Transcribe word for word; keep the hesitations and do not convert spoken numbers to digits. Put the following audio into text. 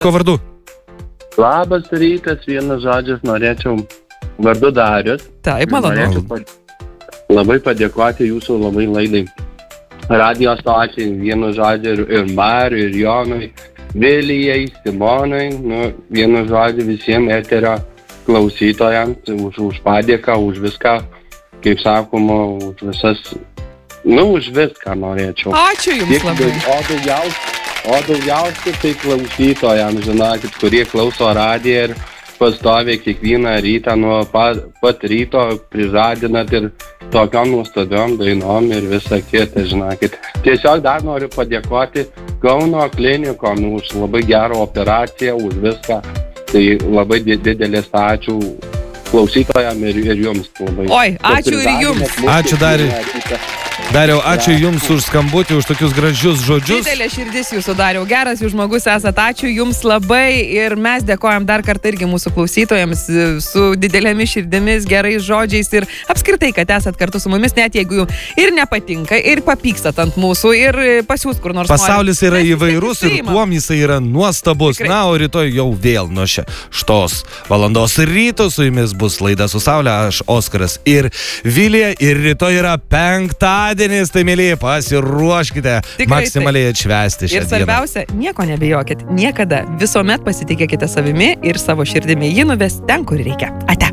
Ko vardu? Labas rytas, vienas žodžias norėčiau vardu Darius. Taip, malonu. Labai padėkoti jūsų labai laidai. Radio stočiai, vienu žodžiu ir, ir Mariui, ir Jonui, Vilijai, Simonai, nu, vienu žodžiu visiems eterio klausytojams už, už padėką, už viską, kaip sakoma, už visas, nu, už viską norėčiau. Ačiū Jums Tiek, labai. O daugiausiai, o daugiausiai tai klausytojams, žinokit, kurie klauso radiją ir pastoviai kiekvieną rytą nuo pat, pat ryto prižadinat ir tokiom nuostabiom dainom ir visą kitą, žinokit. Tiesiog dar noriu padėkoti Kauno klinikom už labai gerą operaciją, už viską. Tai labai didelis ačiū klausytojam ir, ir jums labai. Oi, ačiū ir jums. Ačiū, Dariau. Dariau, ačiū Jums už skambutį, už tokius gražius žodžius. Didelė širdis Jūsų, Dariau. Geras Jūs žmogus esat. Ačiū Jums labai ir mes dėkojam dar kartą irgi mūsų klausytojams su didelėmis širdimis, gerais žodžiais ir apskritai, kad esat kartu su mumis, net jeigu jums ir nepatinka, ir papykstat ant mūsų, ir pasiūs kur nors. Pasaulis yra įvairus ir tuom jisai yra nuostabus. Tikrai. Na, o rytoj jau vėl nuo šeštos valandos ryto su jumis bus laida su Saule, aš Oskaras ir Vilija ir rytoj yra penktadienis. Tai mėlyje, pasiruoškite Tikrai maksimaliai atšvęsti šią dieną. Ir svarbiausia, nieko nebijokit. Niekada visuomet pasitikėkite savimi ir savo širdimi. Ji nuves ten, kur reikia. Ate.